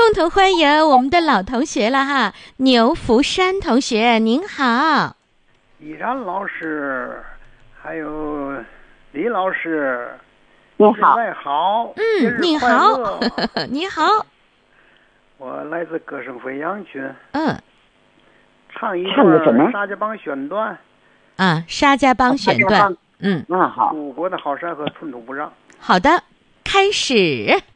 共同欢迎我们的老同学了哈，牛福山同学，您好。 依然老师，还有李老师， 你好， 好， 你好，你好。 我来自歌声飞扬群，唱一唱的什么？ 沙家浜选段。 沙家浜选段。 好。 祖国的好山河寸土不让。 好的，开始。